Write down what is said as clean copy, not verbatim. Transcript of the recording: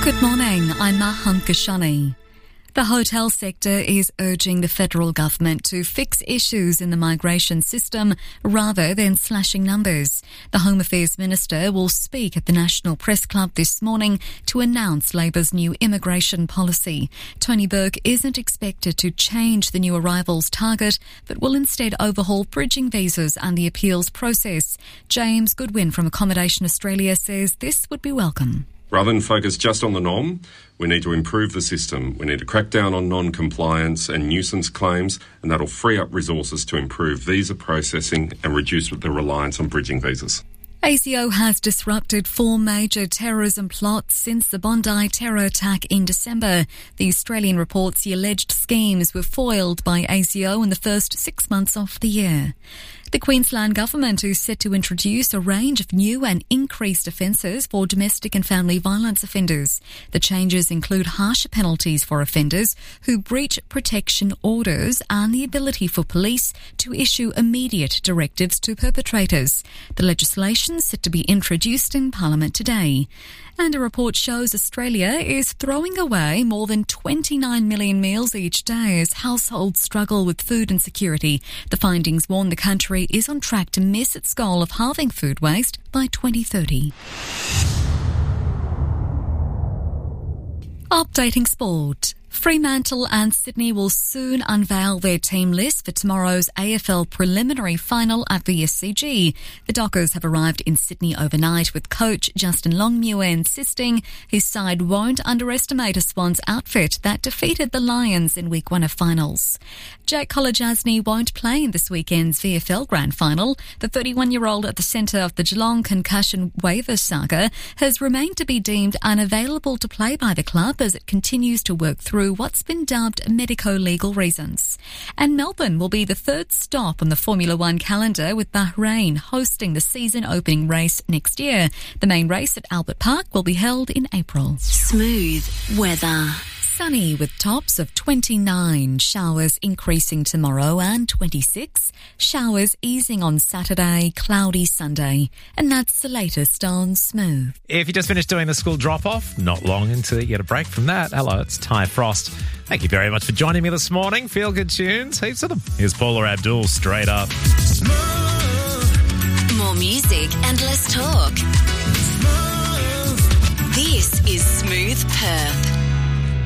Good morning, I'm Mahan Kashani. The hotel sector is urging the federal government to fix issues in the migration system rather than slashing numbers. The Home Affairs Minister will speak at the National Press Club this morning to announce Labor's new immigration policy. Tony Burke isn't expected to change the new arrivals target, but will instead overhaul bridging visas and the appeals process. James Goodwin from Accommodation Australia says this would be welcome. Rather than focus just on the norm, we need to improve the system. We need to crack down on non-compliance and nuisance claims, and that'll free up resources to improve visa processing and reduce the reliance on bridging visas. ASIO has disrupted 4 major terrorism plots since the Bondi terror attack in December. The Australian reports the alleged schemes were foiled by ASIO in the first 6 months of the year. The Queensland Government is set to introduce a range of new and increased offences for domestic and family violence offenders. The changes include harsher penalties for offenders who breach protection orders and the ability for police to issue immediate directives to perpetrators. The legislation is set to be introduced in Parliament today. And a report shows Australia is throwing away more than 29 million meals each day as households struggle with food insecurity. The findings warn the country is on track to miss its goal of halving food waste by 2030. Updating sport. Fremantle and Sydney will soon unveil their team list for tomorrow's AFL preliminary final at the SCG. The Dockers have arrived in Sydney overnight with coach Justin Longmuir insisting his side won't underestimate a Swans outfit that defeated the Lions in week 1 of finals. Jack Kolodjasny won't play in this weekend's VFL Grand Final. The 31-year-old at the centre of the Geelong concussion waiver saga has remained to be deemed unavailable to play by the club as it continues to work through what's been dubbed medico-legal reasons. And Melbourne will be the third stop on the Formula One calendar, with Bahrain hosting the season-opening race next year. The main race at Albert Park will be held in April. Smooth weather. Sunny with tops of 29, showers increasing tomorrow and 26, showers easing on Saturday, cloudy Sunday. And that's the latest on Smooth. If you just finished doing the school drop-off, not long until you get a break from that. Hello, it's Ty Frost. Thank you very much for joining me this morning. Feel good tunes, heaps of them. Here's Paula Abdul, straight up. Smooth. More music and less talk. Smooth. This is Smooth Perth.